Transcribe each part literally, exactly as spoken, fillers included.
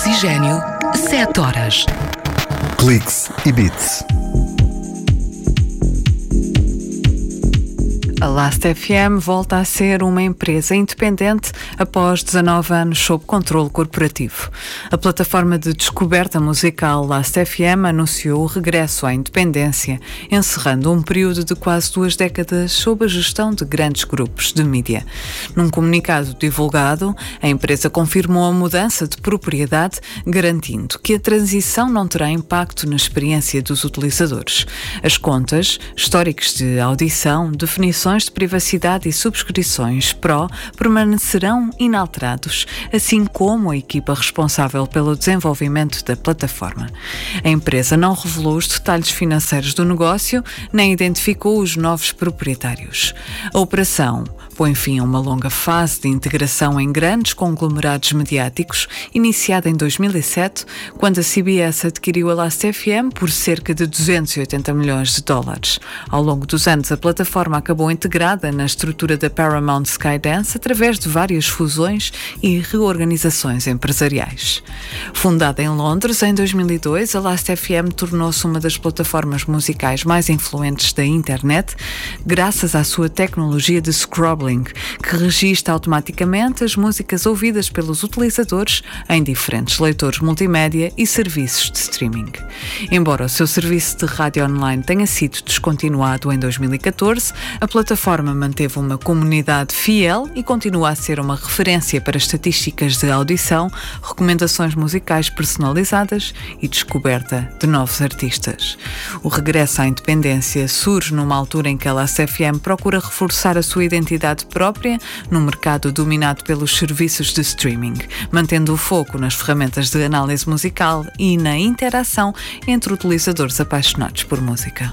Oxigênio, sete horas. Cliques e Beats. A Last F M volta a ser uma empresa independente após dezanove anos sob controle corporativo. A plataforma de descoberta musical Last F M anunciou o regresso à independência, encerrando um período de quase duas décadas sob a gestão de grandes grupos de mídia. Num comunicado divulgado, a empresa confirmou a mudança de propriedade, garantindo que a transição não terá impacto na experiência dos utilizadores. As contas, históricos de audição, definições de privacidade e subscrições Pro permanecerão inalterados, assim como a equipa responsável pelo desenvolvimento da plataforma. A empresa não revelou os detalhes financeiros do negócio, nem identificou os novos proprietários. A operação põe fim a uma longa fase de integração em grandes conglomerados mediáticos, iniciada em dois mil e sete, quando a C B S adquiriu a Last F M por cerca de duzentos e oitenta milhões de dólares. Ao longo dos anos, a plataforma acabou integrada na estrutura da Paramount Skydance através de várias fusões e reorganizações empresariais. Fundada em Londres em dois mil e dois, a Last F M tornou-se uma das plataformas musicais mais influentes da internet, graças à sua tecnologia de scrobbling, que registra automaticamente as músicas ouvidas pelos utilizadores em diferentes leitores multimédia e serviços de streaming. Embora o seu serviço de rádio online tenha sido descontinuado em dois mil e catorze, a plataforma manteve uma comunidade fiel e continua a ser uma referência para estatísticas de audição, recomendações musicais personalizadas e descoberta de novos artistas. O regresso à independência surge numa altura em que a Last F M procura reforçar a sua identidade própria num mercado dominado pelos serviços de streaming, mantendo o foco nas ferramentas de análise musical e na interação entre utilizadores apaixonados por música.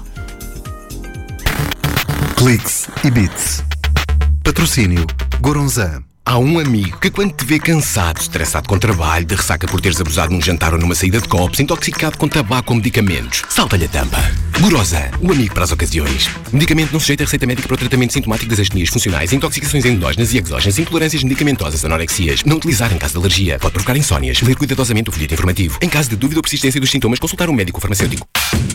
Cliques e Beats. Patrocínio Goronzan. Há um amigo que quando te vê cansado, estressado com trabalho, de ressaca por teres abusado num jantar ou numa saída de copos, intoxicado com tabaco ou medicamentos, salta-lhe a tampa. Goronzan, o amigo para as ocasiões. Medicamento não sujeito a receita médica para o tratamento sintomático das astenias funcionais, intoxicações endógenas e exógenas, intolerâncias medicamentosas, anorexias. Não utilizar em caso de alergia. Pode provocar insónias. Ler cuidadosamente o folheto informativo. Em caso de dúvida ou persistência dos sintomas, consultar um médico farmacêutico.